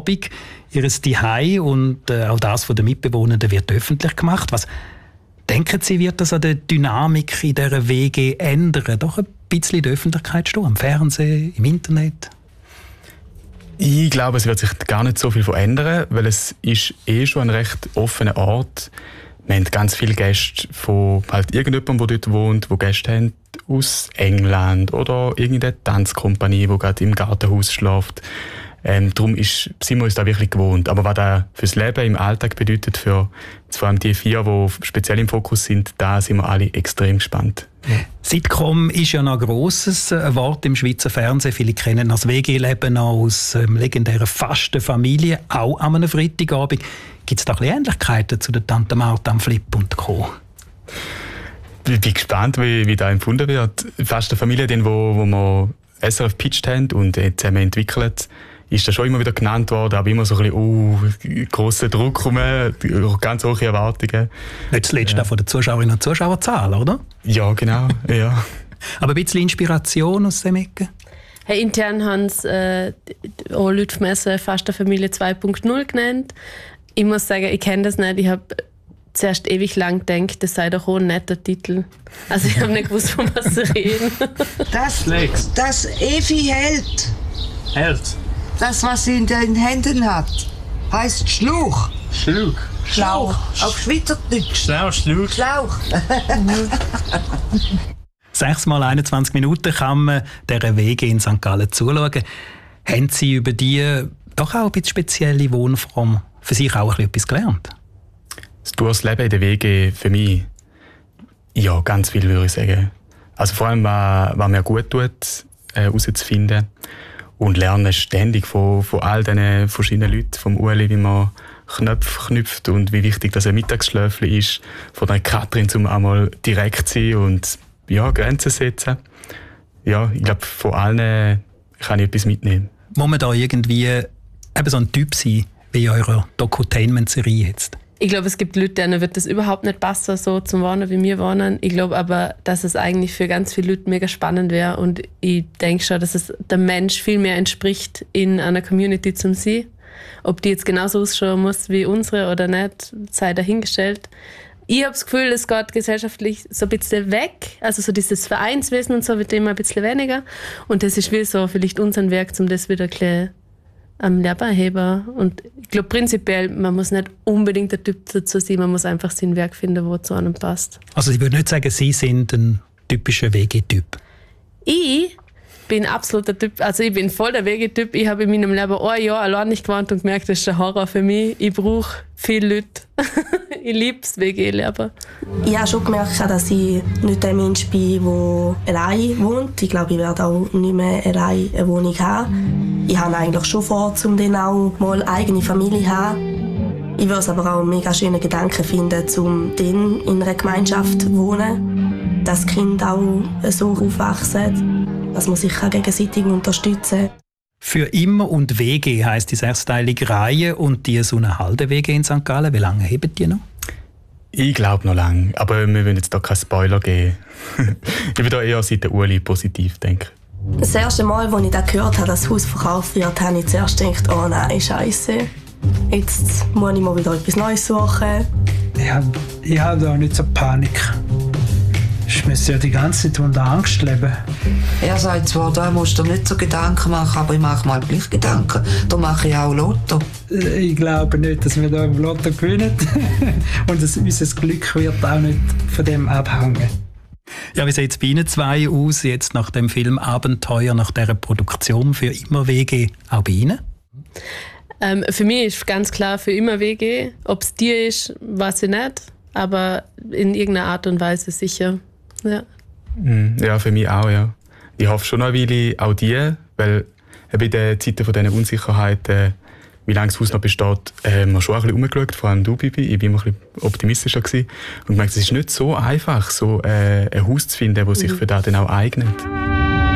Abend. Ihr Zuhause und auch das von den Mitbewohnern wird öffentlich gemacht. Was denken Sie, wird das an der Dynamik in dieser WG ändern? Doch ein bisschen in der Öffentlichkeit stehen, am Fernsehen, im Internet? Ich glaube, es wird sich gar nicht so viel verändern, weil es ist schon ein recht offener Ort. Wir haben ganz viele Gäste von halt irgendjemandem, der dort wohnt, die Gäste haben aus England oder irgendeine Tanzkompanie, die gerade im Gartenhaus schläft. Darum sind wir uns da wirklich gewohnt. Aber was das fürs Leben im Alltag bedeutet, für vor allem die 4, die speziell im Fokus sind, da sind wir alle extrem gespannt. Sitcom ist ja noch ein grosses Wort im Schweizer Fernsehen. Viele kennen das WG-Leben aus legendären Fasten Familie, auch an einem Freitagabend. Gibt es da ein bisschen Ähnlichkeiten zu der Tante Martha am Flip und Co.? Ich bin gespannt, wie das empfunden wird. Fasten Familie, wo wir SRF gepitcht haben und zusammen entwickelt, ist das schon immer wieder genannt worden, aber immer so ein bisschen grosser Druck rum, ganz hohe Erwartungen. Nicht zuletzt auch von der Zuschauerinnen und Zuschauerzahl, oder? Ja, genau. Ja. Aber ein bisschen Inspiration aus dem Ecke? Hey, intern haben es auch Leute vom SRF Fastenfamilie 2.0 genannt. Ich muss sagen, ich kenne das nicht. Ich habe zuerst ewig lang gedacht, das sei doch auch ein netter Titel. Also ich habe nicht gewusst, von was sie reden. Das Evi hält. Hält? Das, was sie in den Händen hat, heißt Schluch. Schlauch. Auf Schweizerdeutsch. Schlauch. 6 mal 21 Minuten kann man dieser WG in St. Gallen zuschauen. Haben Sie über die doch auch ein bisschen spezielle Wohnform für sich auch etwas gelernt? Das Durchleben in der WG für mich, ja, ganz viel würde ich sagen. Also vor allem, was mir gut tut, herauszufinden und lernen ständig von all diesen verschiedenen Leuten, vom Ueli, wie man Knöpfe knüpft und wie wichtig das ein Mittagsschläfchen ist, von der Katrin zum einmal direkt sein und ja, Grenzen setzen. Ja, ich glaube, von allen kann ich etwas mitnehmen. Muss man da irgendwie eben so ein Typ sein, wie in eurer Docutainment-Serie jetzt? Ich glaube, es gibt Leute, denen wird das überhaupt nicht passen, so zum Wohnen, wie wir wohnen. Ich glaube aber, dass es eigentlich für ganz viele Leute mega spannend wäre. Und ich denke schon, dass es der Mensch viel mehr entspricht, in einer Community zum sein. Ob die jetzt genauso ausschauen muss wie unsere oder nicht, sei dahingestellt. Ich habe das Gefühl, es geht gesellschaftlich so ein bisschen weg. Also so dieses Vereinswesen und so wird immer ein bisschen weniger. Und das ist wie so vielleicht unser Werk, um das wieder ein bisschen am Leben heben. Und ich glaube prinzipiell, man muss nicht unbedingt der Typ dazu sein, man muss einfach sein Werk finden, das zu einem passt. Also ich würde nicht sagen, Sie sind ein typischer WG-Typ. Ich bin absolut der Typ, also ich bin voll der WG-Typ. Ich habe in meinem Leben ein Jahr allein nicht gewohnt und gemerkt, das ist ein Horror für mich. Ich brauche viele Leute. Ich liebe das WG-Leben. Ich habe schon gemerkt, dass ich nicht der Mensch bin, der allein wohnt. Ich glaube, ich werde auch nicht mehr allein eine Wohnung haben. Ich habe eigentlich schon vor, um dann auch mal eine eigene Familie zu haben. Ich würde es aber auch einen mega schönen Gedanken finden, um dann in einer Gemeinschaft zu wohnen. Dass die Kinder auch so aufwachsen, dass man sich gegenseitig unterstützen kann. Für immer und WG heisst die 6-teilige Reihe und die Sonnenhalde-WG in St. Gallen. Wie lange haben die noch? Ich glaube noch lange, aber wir wollen jetzt da keinen Spoiler geben. Ich würde da eher seit der Uli positiv denken. Das erste Mal, als ich das gehört habe, dass das Haus verkauft wird, habe ich zuerst gedacht, oh nein, Scheiße. Jetzt muss ich mal wieder etwas Neues suchen. Ich habe da nicht so Panik. Ich müsste ja die ganze Zeit unter Angst leben. Er sagt zwar, da musst du nicht so Gedanken machen, aber ich mache mal gleich Gedanken. Da mache ich auch Lotto. Ich glaube nicht, dass wir da im Lotto gewinnen. Und unser Glück wird auch nicht von dem abhängen. Ja, wie sieht es bei Ihnen zwei aus, jetzt nach dem Film «Abenteuer», nach dieser Produktion «Für immer WG», auch bei Ihnen? Für mich ist ganz klar «Für immer WG». Ob es dir ist, weiß ich nicht, aber in irgendeiner Art und Weise sicher. Ja. Ja, für mich auch, ja. Ich hoffe schon eine Weile auch die, weil in den Zeiten von diesen Unsicherheiten, wie lange das Haus noch besteht, haben wir schon ein bisschen umgeschaut, vor allem du, Bibi. Ich war immer ein bisschen optimistischer gewesen und gemerkt, es ist nicht so einfach, so ein Haus zu finden, das sich für das dann auch eignet.